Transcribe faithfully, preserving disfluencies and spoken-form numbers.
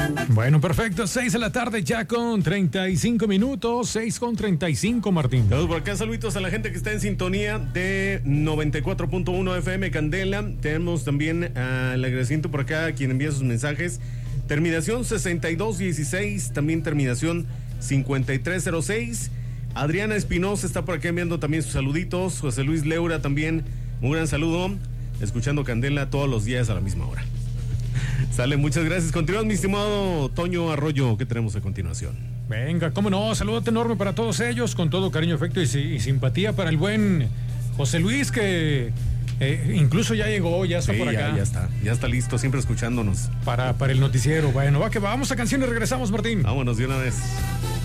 Bueno, perfecto. seis de la tarde ya con treinta y cinco minutos. seis con treinta y cinco, Martín. Saludos por acá, saluditos a la gente que está en sintonía de noventa y cuatro punto uno F M Candela. Tenemos también al agradecimiento por acá a quien envía sus mensajes. Terminación sesenta y dos dieciséis, también terminación cincuenta y tres cero seis. Adriana Espinosa está por acá enviando también sus saluditos. José Luis Leura también, un gran saludo. Escuchando Candela todos los días a la misma hora. Sale, muchas gracias. Continuamos, mi estimado Toño Arroyo. ¿Qué tenemos a continuación? Venga, cómo no, saludote enorme para todos ellos, con todo cariño, afecto y, y simpatía para el buen José Luis, que eh, incluso ya llegó, ya está Sí, por acá. Ya, ya está, ya está listo, siempre escuchándonos. Para, para el noticiero. Bueno, va que va, vamos a canción y regresamos, Martín. Vámonos de una vez.